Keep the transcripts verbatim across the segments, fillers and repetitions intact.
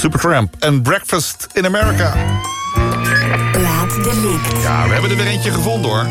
Supertramp en Breakfast in America. Plaatdelict. Ja, we hebben er weer eentje gevonden, hoor.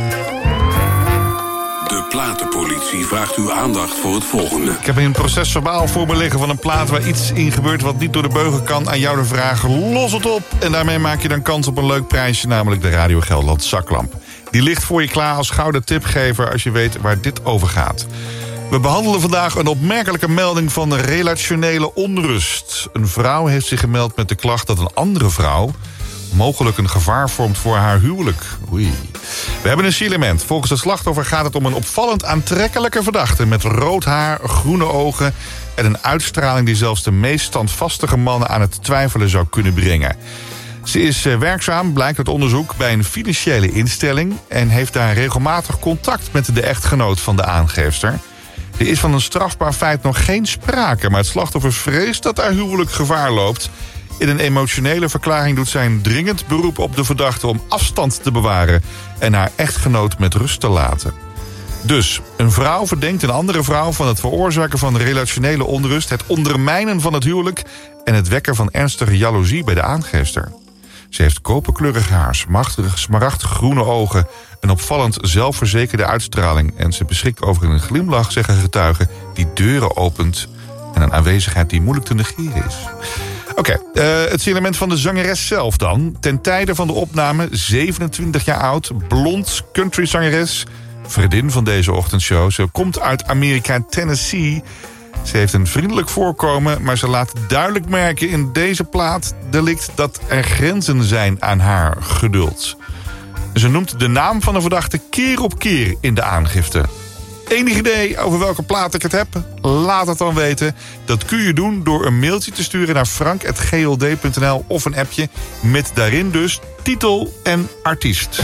De platenpolitie vraagt uw aandacht voor het volgende. Ik heb een procesverbaal voor me liggen van een plaat waar iets in gebeurt wat niet door de beugel kan. Aan jou de vraag, los het op. En daarmee maak je dan kans op een leuk prijsje, namelijk de Radio Gelderland zaklamp. Die ligt voor je klaar als gouden tipgever als je weet waar dit over gaat. We behandelen vandaag een opmerkelijke melding van relationele onrust. Een vrouw heeft zich gemeld met de klacht dat een andere vrouw mogelijk een gevaar vormt voor haar huwelijk. Oei. We hebben een signalement. Volgens het slachtoffer gaat het om een opvallend aantrekkelijke verdachte met rood haar, groene ogen en een uitstraling die zelfs de meest standvastige mannen aan het twijfelen zou kunnen brengen. Ze is werkzaam, blijkt uit onderzoek, bij een financiële instelling en heeft daar regelmatig contact met de echtgenoot van de aangeefster. Er is van een strafbaar feit nog geen sprake, maar het slachtoffer vreest dat haar huwelijk gevaar loopt. In een emotionele verklaring doet zij een dringend beroep op de verdachte om afstand te bewaren en haar echtgenoot met rust te laten. Dus, een vrouw verdenkt een andere vrouw van het veroorzaken van relationele onrust, het ondermijnen van het huwelijk en het wekken van ernstige jaloezie bij de aangeefster. Ze heeft koperkleurig haar, smaragdig groene ogen, een opvallend zelfverzekerde uitstraling en ze beschikt over een glimlach, zeggen getuigen, die deuren opent en een aanwezigheid die moeilijk te negeren is. Oké, okay, uh, het signalement van de zangeres zelf dan. Ten tijde van de opname, zevenentwintig jaar oud, blond countryzangeres, vriendin van deze ochtendshow. Ze komt uit Amerika, Tennessee. Ze heeft een vriendelijk voorkomen, maar ze laat duidelijk merken in deze plaat delict dat er grenzen zijn aan haar geduld. Ze noemt de naam van de verdachte keer op keer in de aangifte. Enig idee over welke plaat ik het heb? Laat het dan weten. Dat kun je doen door een mailtje te sturen naar frank at g l d punt n l of een appje met daarin dus titel en artiest.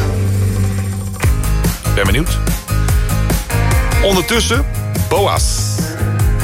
Ben benieuwd. Ondertussen, Boas.